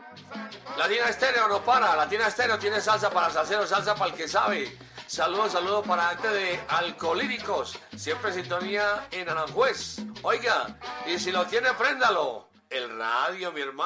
Latina Estéreo no para. Latina Estéreo tiene salsa para salseros, salsa para el que sabe. Saludos para gente de Alcolíricos. Siempre en sintonía en Aranjuez. Oiga, y si lo tiene, préndalo. El radio, mi hermano.